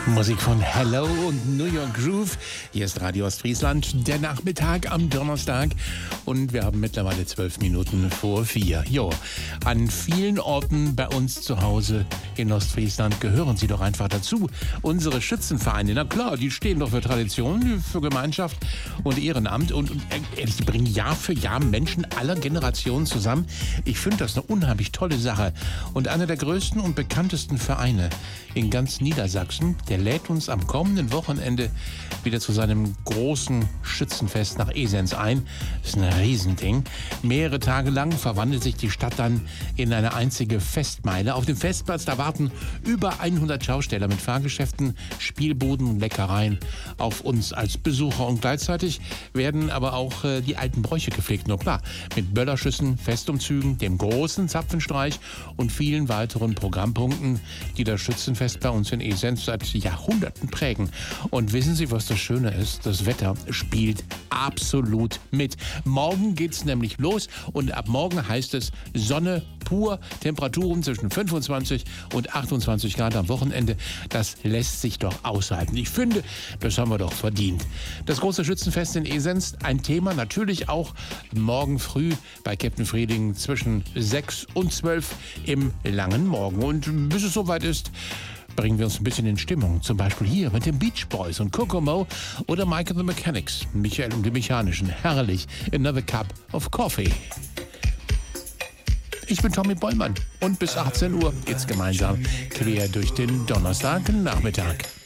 Musik von Hello und New York Groove. Hier ist Radio Ostfriesland, der Nachmittag am Donnerstag. Und wir haben mittlerweile 12 Minuten vor 4. Jo, an vielen Orten bei uns zu Hause in Ostfriesland gehören sie doch einfach dazu. Unsere Schützenvereine, na klar, die stehen doch für Tradition, für Gemeinschaft und Ehrenamt. Und die bringen Jahr für Jahr Menschen aller Generationen zusammen. Ich finde das eine unheimlich tolle Sache. Und einer der größten und bekanntesten Vereine in ganz Niedersachsen, der lädt uns am kommenden Wochenende wieder zu seinem großen Schützenfest nach Esens ein. Das ist ein Riesending. Mehrere Tage lang verwandelt sich die Stadt dann in eine einzige Festmeile. Auf dem Festplatz, da warten über 100 Schausteller mit Fahrgeschäften, Spielbuden und Leckereien auf uns als Besucher. Und gleichzeitig werden aber auch die alten Bräuche gepflegt. Nur klar, mit Böllerschüssen, Festumzügen, dem großen Zapfenstreich und vielen weiteren Programmpunkten, die das Schützenfest bei uns in Esens seit Jahrhunderten prägen. Und wissen Sie, was das Schöne ist? Das Wetter spielt absolut mit. Morgen geht's nämlich los und ab morgen heißt es Sonne pur, Temperaturen zwischen 25 und 28 Grad am Wochenende. Das lässt sich doch aushalten. Ich finde, das haben wir doch verdient. Das große Schützenfest in Esens, ein Thema natürlich auch morgen früh bei Captain Frieding zwischen 6 und 12 im langen Morgen. Und bis es soweit ist, bringen wir uns ein bisschen in Stimmung. Zum Beispiel hier mit den Beach Boys und Kokomo oder Mike and the Mechanics. Michael und die Mechanischen. Herrlich. Another Cup of Coffee. Ich bin Tommy Bollmann und bis 18 Uhr geht's gemeinsam quer durch den Donnerstagnachmittag.